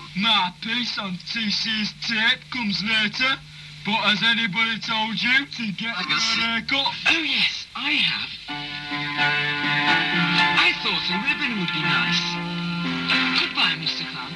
My piece on TC's tape comes later. But has anybody told you to get your haircut? Oh, yes, I have. I thought a ribbon would be nice. Goodbye, Mr. Clark.